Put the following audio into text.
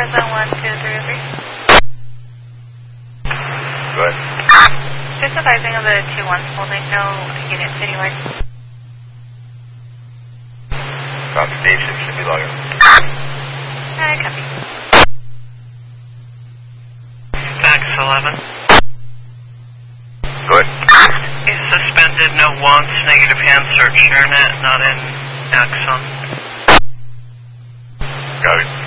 Present 1233. Go ahead. Just advising of the 2-1 holding, no unit citywide. Copy. Dave 6 should be logging. Copy. Fax 11. Go ahead. He's suspended, no wants, negative hand search, Internet, not in Axon. Got it.